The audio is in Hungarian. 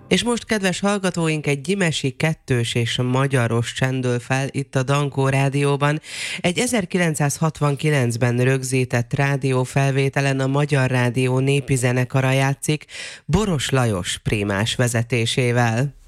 És most, kedves hallgatóink, egy gyimesi kettős és magyaros csendül fel itt a Dankó Rádióban. Egy 1969-ben rögzített rádiófelvételen a Magyar Rádió népi zenekara játszik Boros Lajos prímás vezetésével.